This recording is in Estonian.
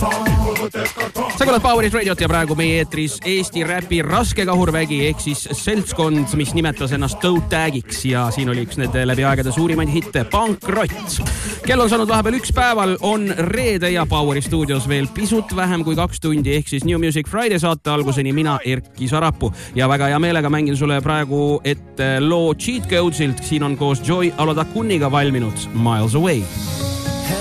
sa kuulad Powerit Radiot ja praegu meie eetris Eesti räpi raske kahurvägi ehk siis seltskond, mis nimetas ennast Toe Tagiks ja siin oli üks need läbi aegade suurimaid hitte, Pankrott. Kell on saanud vahepeal üks päeval, on reede ja Poweri stuudios veel pisut vähem kui 2 tundi ehk siis New Music Friday saate alguseni mina, Erki Sarapuu. Ja väga hea meelega mängin sulle praegu ette loo Cheat Codesilt. Siin on koos Joy Alodakuniga valminud Miles Away.